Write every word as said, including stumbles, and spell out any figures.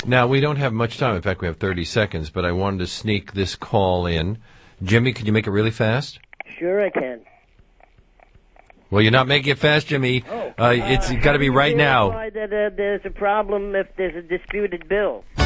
Now, we don't have much time. In fact, we have thirty seconds, but I wanted to sneak this call in. Jimmy, could you make it really fast? Sure I can. Well, you're not making it fast, Jimmy. Oh, uh, it's uh, got to be right now. That uh, there's a problem if there's a disputed bill.